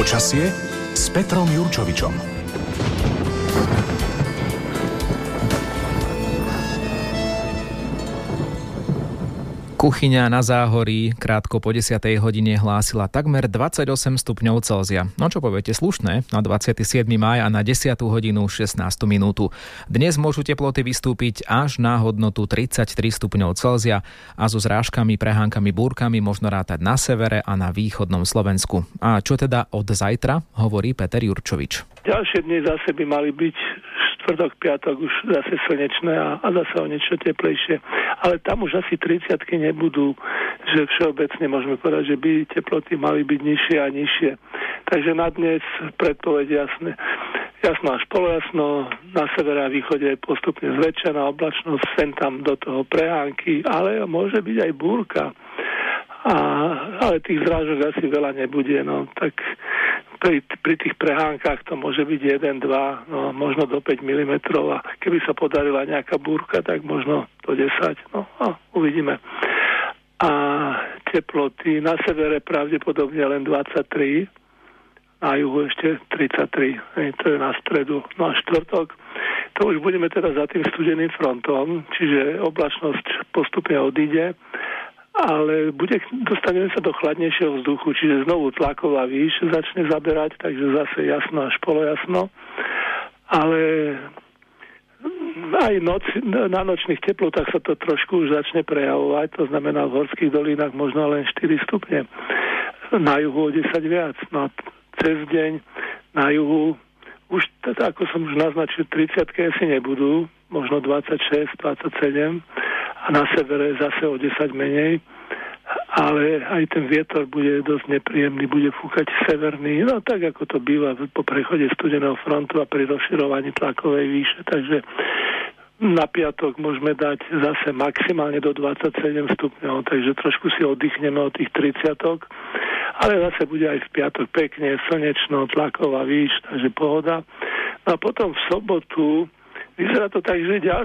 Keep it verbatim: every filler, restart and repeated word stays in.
Počasie s Petrom Jurčovičom. Kuchyňa na Záhorí krátko po desiatej hodine hlásila takmer dvadsaťosem stupňov Celzia. No čo poviete, slušné na dvadsiateho siedmeho mája a na desiatu hodinu šestnástu minútu. Dnes môžu teploty vystúpiť až na hodnotu tridsaťtri stupňov Celzia a so zrážkami, prehánkami, búrkami možno rátať na severe a na východnom Slovensku. A čo teda od zajtra, hovorí Peter Jurčovič. Ďalšie dni zase by mali byť štvrtok, piatok už zase slnečné a, a zase o niečo teplejšie. Ale tam už asi tridsiatky nebudú, že všeobecne môžeme povedať, že by teploty mali byť nižšie a nižšie. Takže na dnes predpoveď jasné. Jasno až polojasno, na severe a východe je postupne zväčšená oblačnosť, sem tam do toho prehánky, ale môže byť aj búrka. A, ale tých zrážok asi veľa nebude, no tak pri, pri tých prehánkach to môže byť jeden, dva, no možno do päť milimetrov a keby sa podarila nejaká búrka, tak možno do desať, no a uvidíme. A teploty na severe pravdepodobne len dvadsaťtri, na juhu ešte tridsaťtri, to je na stredu. No a štvrtok, to už budeme teda za tým studeným frontom, čiže oblačnosť postupne odíde, ale bude, dostaneme sa do chladnejšieho vzduchu, čiže znovu tlaková výš začne zaberať, takže zase jasno až polojasno. Ale aj noc, na nočných teplotách sa to trošku už začne prejavovať, to znamená v horských dolínach možno len štyri stupne, na juhu o desať viac. No a cez deň na juhu už, teda, ako som už naznačil, tridsiatky asi nebudú, možno dvadsaťšesť, dvadsaťsedem a na severe zase o desať menej, ale aj ten vietor bude dosť nepríjemný, bude fúkať severný, no tak ako to býva po prechode studeného frontu a pri rozširovaní tlakovej výše, takže na piatok môžeme dať zase maximálne do dvadsaťsedem stupňov, takže trošku si oddychneme od tých tridsiatok, ale zase bude aj v piatok pekne, slnečno, tlaková výš, takže pohoda. No a potom v sobotu vyzerá to tak, že ďalšie